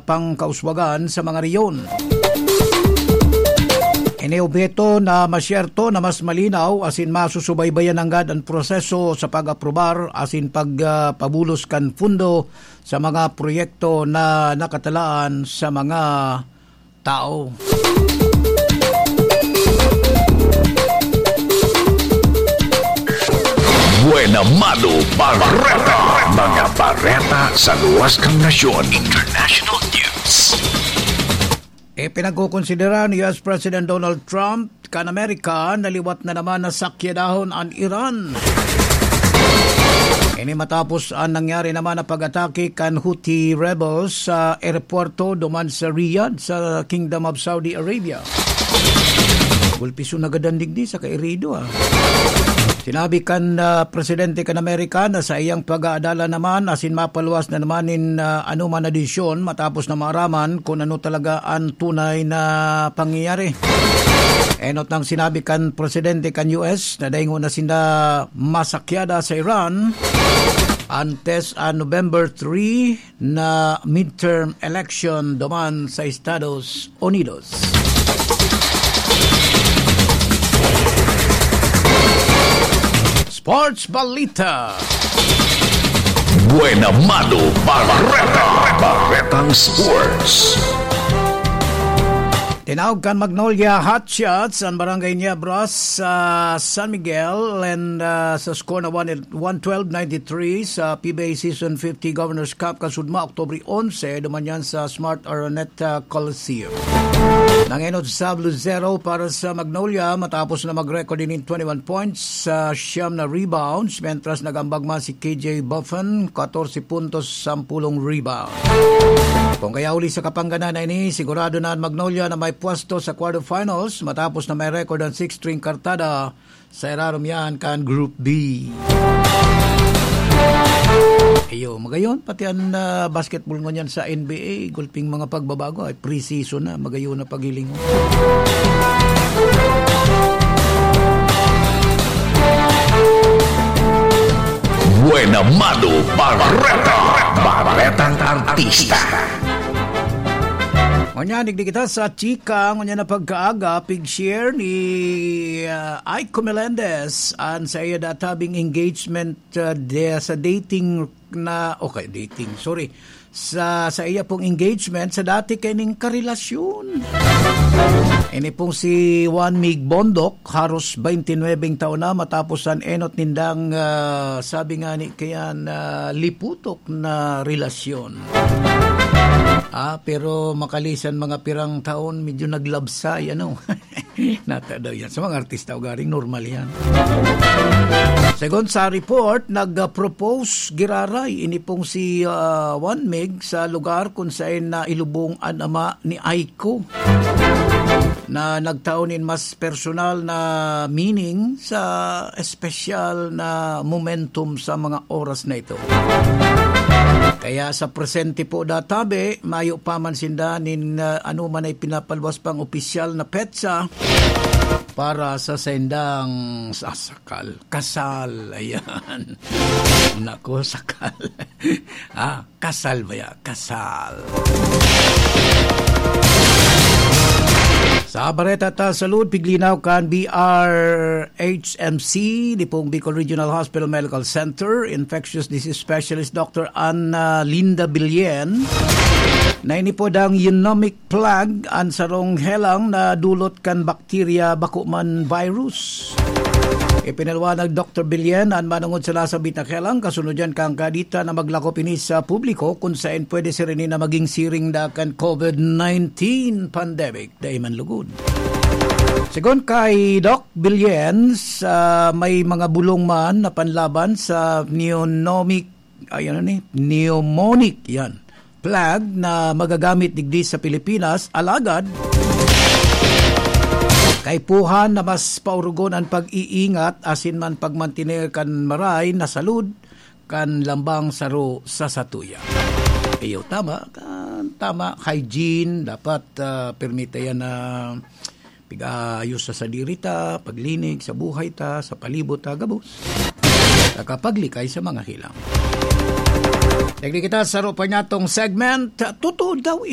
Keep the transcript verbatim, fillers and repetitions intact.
pangkauswagan sa mga riyon. Iniobjeto na masyerto na mas malinaw asin masusubaybayan anggad ang proseso sa pag-aprobar asin pagpabulos uh, kan pundo sa mga proyekto na nakatalaan sa mga tao. Buena Mano Barreta, mga bareta sa luwas kang nasyon. International News. E pinagkukonsidera ni U S President Donald Trump kan Amerika naliwat na naman na sakyadahon ang Iran. Ini matapos ang nangyari naman na pag-atake kan Houthi rebels sa aeropuerto duman sa Riyadh sa Kingdom of Saudi Arabia. Gulpiso na gadandig di sa kairido ah. Sinabi kan uh, Presidente kan Amerika na sa iyang pag-aadala naman asin mapaluwas na naman in uh, anuman na desisyon matapos na maaraman kung ano talaga ang tunay na pangyayari. Enot nang sinabi kan Presidente kan U S na daingon na sila masakyada sa Iran antes a November third na midterm election duman sa Estados Unidos. Sports Balita. Buena Mano Barreta, Barretang Sports. Tinawag kan Magnolia Hotshots ang Barangay Niebras sa uh, San Miguel and uh, sa score na one twelve ninety-three sa P B A Season fifty Governors Cup kasudma Oktubre eleven duman yan sa Smart Araneta Coliseum. Nanginod sa Blue Zero para sa Magnolia matapos na mag-record din twenty-one points sa uh, siyam na rebounds mentras nagambag man si K J Buffon fourteen puntos sampulong rebound. Kung kaya uli sa kapangganan na ini sigurado na ang Magnolia na may pwesto sa quarterfinals matapos na may record ang six-string kartada sa irarom yan kan Group B. Ayo, magayon pati ang uh, basketball ngunyan sa N B A, gulping mga pagbabago ay pre-season na, magayon na pagiling. Buena Mano Barreta, Barretang Artista. Ngonya digdi kita sa chika, ngonya na pagkaaga pig-share ni uh, Aiko Melendez an sa iya databing engagement uh, de, sa dating na okay dating sorry sa sa iya pong engagement sa dati kining karelasyon. Ini pong si Juan Mig Bondok haros twenty-nine taon na matapos ang enot nindang uh, sabi nga ni kaya uh, liputok na relasyon. Ah, pero makalisan mga pirang taon, medyo naglabsay, ano? Nata daw yan. Sa mga artista, garing normal yan. Second sa report, nag-propose giraray. Ini pong si uh, Juan Mig sa lugar kung saan na ilubong ang ama ni Aiko na nagtaunin mas personal na meaning sa espesyal na momentum sa mga oras na ito. Kaya sa presente po databe, mayo pa man sinda nin uh, ano man ay pinapalwas pang opisyal na petsa para sa sendang sasakal. Kasal, ayan. Nako, sakal. ah, kasal ba ya? Kasal. Sa Bareta ta salud piglinaw kan B R H M C di pong Bicol Regional Hospital Medical Center Infectious Disease Specialist Doctor Anna Linda Bilyen na ini po dang eunomic plague an sarong helang na dulot kan bakterya bakuman virus. Ipinalwanag Doctor Bilyen ang manungod sa lasabit na kelang kasunod yan kang kadita na maglako pinis sa publiko kung saan pwede si rin na maging siring da kan COVID nineteen pandemic da iman lugod. Sigon kay Doc Bilyen, uh, may mga bulong man na panlaban sa pneumonic, ayan ni, pneumonic yan, plague na magagamit digdi sa Pilipinas, alagad kay puhan na mas paurugon ang pag-iingat asin man pagmantinir kan maray na salud kan lambang saro sa satuya. Iyo tama, kan, tama hygiene dapat uh, permita yan na uh, pig-ayos sa sadirita, paglinig sa buhay ta, sa palibot ta gabos. Nakapaglikay sa mga hilang. Nagdi kita sa rupa niya tong segment, tuto daw